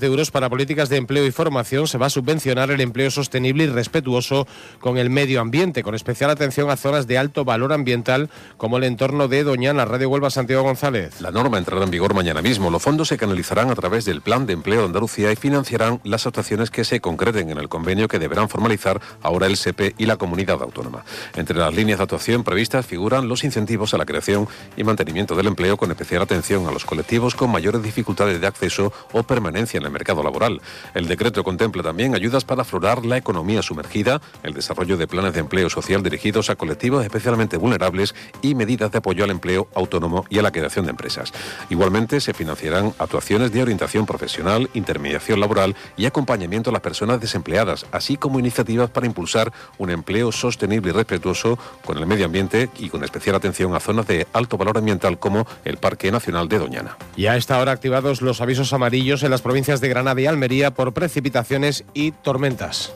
de euros para políticas de empleo y formación. Se va a subvencionar el empleo sostenible y respetuoso con el medio ambiente, con especial atención a zonas de alto valor ambiental como el entorno de Doñana. Radio Huelva, Santiago González. La norma entrará en vigor mañana mismo. Los fondos se canalizarán a través del Plan de Empleo de Andalucía y financiarán las actuaciones que se concreten en el convenio que deberán formalizar ahora el SEPE y la comunidad autónoma. Entre las líneas de actuación previstas figuran los incentivos a la creación y mantenimiento del empleo, con especial atención a los colectivos con mayores dificultades de acceso o permanencia en el mercado laboral. El decreto contempla también ayudas para aflorar la economía sumergida, el desarrollo de planes de empleo social dirigidos a colectivos especialmente vulnerables y medidas de apoyo al empleo autónomo y a la creación de empresas. Igualmente se financiarán actuaciones de orientación profesional, intermediación laboral y acompañamiento a las personas desempleadas, así como iniciativas para impulsar un empleo sostenible y respetuoso con el medio ambiente y con especial atención a zonas de alto valor ambiental como el Parque Nacional de Doñana. Y a esta hora activados los avisos amarillos en las provincias de Granada y Almería por precipitaciones y tormentas.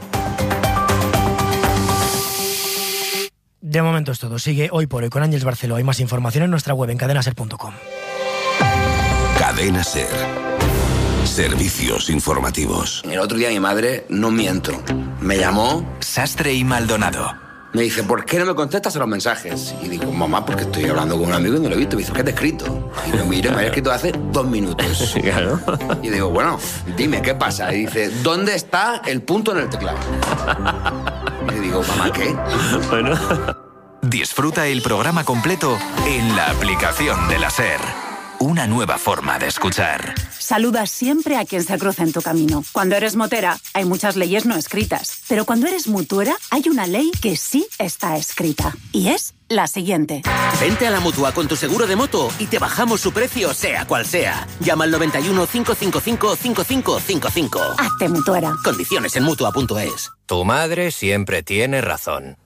De momento es todo. Sigue Hoy por Hoy con Ángeles Barceló. Hay más información en nuestra web en cadenaser.com. Cadena Ser. Servicios informativos. El otro día mi madre, no miento, me llamó Sastre y Maldonado. Me dice, ¿por qué no me contestas a los mensajes? Y digo, mamá, porque estoy hablando con un amigo y no lo he visto. Me dice, ¿qué te he escrito? Y lo miro, me había escrito hace 2 minutos. Claro. Y digo, bueno, dime, ¿qué pasa? Y dice, ¿dónde está el punto en el teclado? Y digo, mamá, ¿qué? Bueno. Disfruta el programa completo en la aplicación de la SER. Una nueva forma de escuchar. Saluda siempre a quien se cruza en tu camino. Cuando eres motera, hay muchas leyes no escritas. Pero cuando eres mutuera, hay una ley que sí está escrita. Y es la siguiente. Vente a la Mutua con tu seguro de moto y te bajamos su precio, sea cual sea. Llama al 91 555 5555. Hazte mutuera. Condiciones en Mutua.es. Tu madre siempre tiene razón.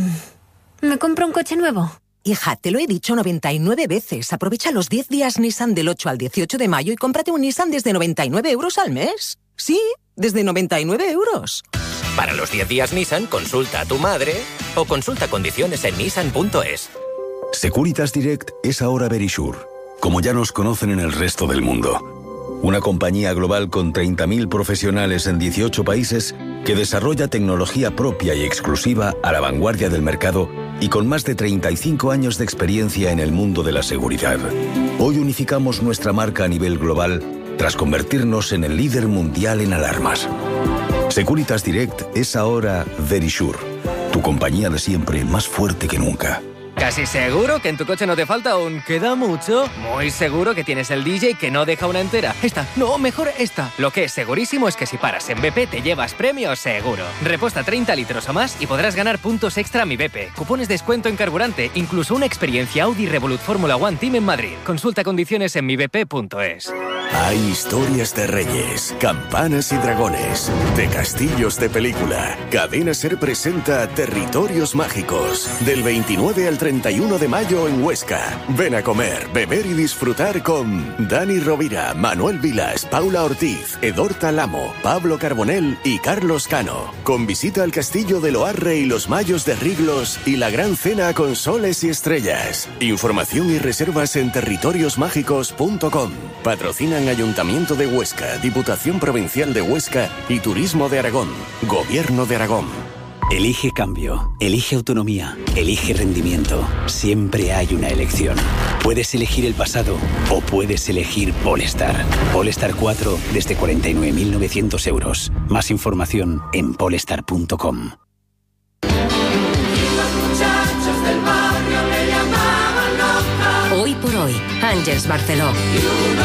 ¿Me compro un coche nuevo? Hija, te lo he dicho 99 veces. Aprovecha los 10 días Nissan del 8 al 18 de mayo y cómprate un Nissan desde 99 euros al mes. Sí, desde 99 euros. Para los 10 días Nissan, consulta a tu madre o consulta condiciones en nissan.es. Securitas Direct es ahora Verisure, como ya nos conocen en el resto del mundo. Una compañía global con 30.000 profesionales en 18 países que desarrolla tecnología propia y exclusiva a la vanguardia del mercado y con más de 35 años de experiencia en el mundo de la seguridad. Hoy unificamos nuestra marca a nivel global tras convertirnos en el líder mundial en alarmas. Securitas Direct es ahora Verisure, tu compañía de siempre más fuerte que nunca. ¿Casi seguro que en tu coche no te falta un queda mucho? Muy seguro que tienes el DJ que no deja una entera. Esta, no, mejor esta. Lo que es segurísimo es que si paras en BP te llevas premio seguro. Reposta 30 litros o más y podrás ganar puntos extra a Mi BP, cupones de descuento en carburante, incluso una experiencia Audi Revolut Fórmula One Team en Madrid. Consulta condiciones en mibp.es. Hay historias de reyes, campanas y dragones, de castillos de película. Cadena Ser presenta Territorios Mágicos, del 29 al 31 de mayo en Huesca. Ven a comer, beber y disfrutar con Dani Rovira, Manuel Vilas, Paula Ortiz, Edorta Lamo, Pablo Carbonell y Carlos Cano. Con visita al castillo de Loarre y los Mayos de Riglos y la gran cena con soles y estrellas. Información y reservas en territoriosmágicos.com. Patrocinan Ayuntamiento de Huesca, Diputación Provincial de Huesca y Turismo de Aragón. Gobierno de Aragón. Elige cambio, elige autonomía, elige rendimiento. Siempre hay una elección. Puedes elegir el pasado o puedes elegir Polestar. Polestar 4 desde 49.900 euros. Más información en polestar.com. Hoy por Hoy, Ángeles Barceló.